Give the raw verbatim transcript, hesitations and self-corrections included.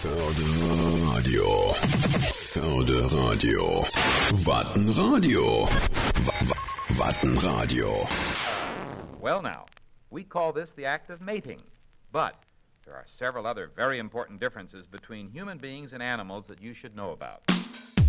Förderradio. Förderradio. Wattenradio. Wa- Wa- Wattenradio. Well now, we call this the act of mating, but there are several other very important differences between human beings and animals that you should know about.